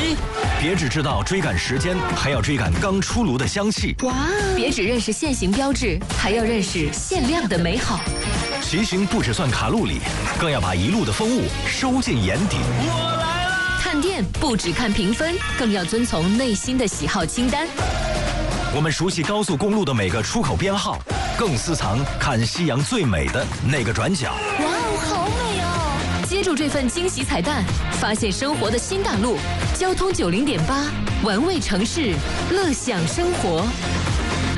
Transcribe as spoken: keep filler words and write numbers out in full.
一，别只知道追赶时间，还要追赶刚出炉的香气。 哇！别只认识现行标志，还要认识限量的美好。 骑行不只算卡路里，更要把一路的风物收进眼底。 我来了！ 看店不只看评分，更要遵从内心的喜好清单。 我们熟悉高速公路的每个出口编号，更私藏看夕阳最美的那个转角。 哇哦，好美哦！接住这份惊喜彩蛋，发现生活的新大陆。交通九零点八，玩味城市，乐享生活。